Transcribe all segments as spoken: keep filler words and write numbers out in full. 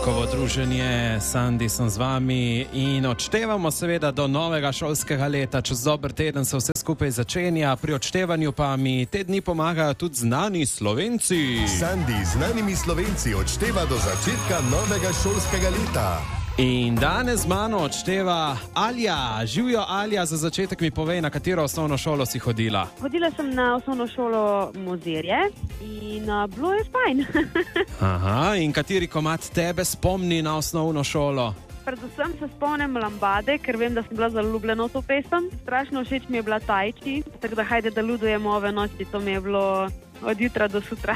Ponedeljkovo druženje, Sandi sem z vami in odštevamo seveda do novega šolskega leta. Čez dober teden se vse skupaj začenja, pri odštevanju pa mi te dni pomagajo tudi znani Slovenci. Sandi z znanimi Slovenci odšteva do začetka novega šolskega leta. In danes z mano odšteva Alja. Živjo, Alja, za začetek mi povej, na katero osnovno šolo si hodila. Hodila sem na osnovno šolo Mozirje in uh, bilo je fajn. Aha, in kateri komad tebe spomni na osnovno šolo? Predvsem se spomnim Lambade, ker vem, da sem bila zaljubljena v to pesem. Strašno všeč mi je bila Tajči, tako da hajde, da ludujemo ove noči, to mi je bilo od jutra do sutra.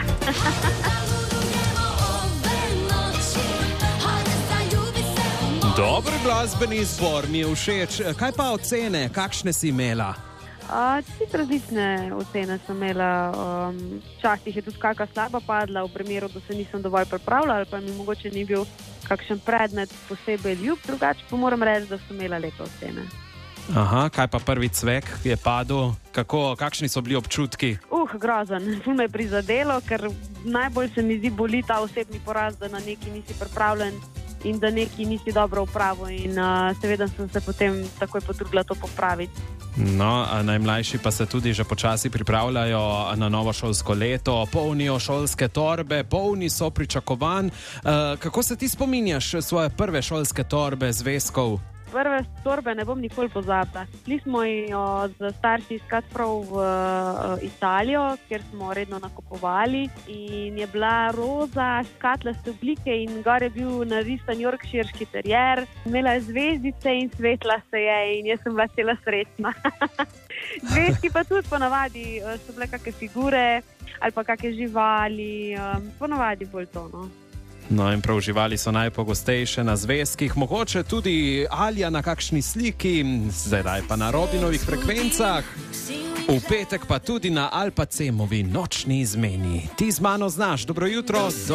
Dober glasbeni izbor mi je všeč. Kaj pa ocene? Kakšne si imela? Čisto različne ocene sem imela. Um, včasih je tudi kakšna slaba padla, v primeru, da se nisem dovolj pripravila ali pa mi mogoče ni bil kakšen predmet posebej ljub. Drugače pa moram reči, da sem imela lepe ocene. Aha, kaj pa prvi cvek, ki je padel? Kako, kakšni so bili občutki? Uh, grozen. Ful me je prizadelo, ker najbolj se mi zdi boli ta osebni poraz, da na neki nisi pripravljen in da neki nisi dobro upravo in uh, seveda sem se potem takoj potrudila to popraviti. No, najmlajši pa se tudi že počasi pripravljajo na novo šolsko leto, polnijo šolske torbe, polni so pričakovanj. Uh, kako se ti spominjaš svoje prve šolske torbe, zvezkov? Prve torbe ne bom nikoli pozabila. Šli smo jo z starši iskati prav v uh, Italijo, kjer smo redno nakupovali in je bila roza, škatlaste oblike in gor je bil narisan yorkshirski terier. Imela je zvezdice in svetla se je in jaz sem bila cela srečna. Zvezki pa tudi ponavadi uh, so bile kakšne figure ali pa kakšne živali, um, ponavadi bolj to, no. No in prav živali so najpogostejše na zvezkih, mogoče tudi Alja na kakšni sliki, zdaj pa na Robinovih frekvencah, v petek pa tudi na Alpacemovi nočni izmeni. Ti z mano znaš, dobro jutro, do